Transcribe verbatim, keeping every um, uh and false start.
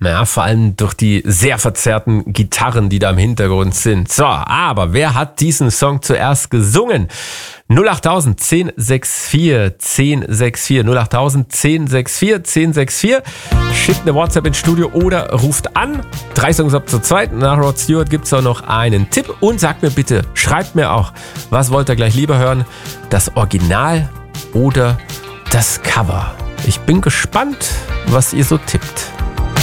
Ja, vor allem durch die sehr verzerrten Gitarren, die da im Hintergrund sind. So, aber wer hat diesen Song zuerst gesungen? null acht tausend, zehn sechs vier, zehn sechs vier, null acht tausend, zehn sechs vier, zehn sechs vier. Schickt eine WhatsApp ins Studio oder ruft an. Drei Songs ab zur Zeit. Nach Rod Stewart gibt es auch noch einen Tipp. Und sagt mir bitte, schreibt mir auch, was wollt ihr gleich lieber hören? Das Original oder das Cover? Ich bin gespannt, was ihr so tippt.